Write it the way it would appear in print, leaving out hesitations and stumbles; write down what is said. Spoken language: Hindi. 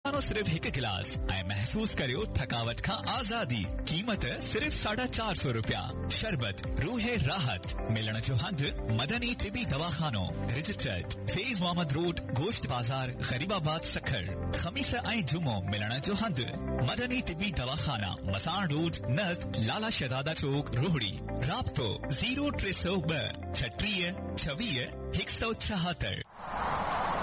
वठो सिर्फ एक गिलास ऐं महसूस करियो थकावट खां आज़ादी। क़ीमत सिर्फ ₹450। शरबत रूहे राहत मिलण जो हंध Madani तिबी दवाखानो registered phase Mohammad road गोश्त बाजार गरीबाबाद सखर। खमीस ऐं जुमो मिलण जो हंध मदनी तिबी दवाखाना मसाण रोड नज़द लाला शहजादा चौक रोहड़ी। राब्तो 0302 36 26 176।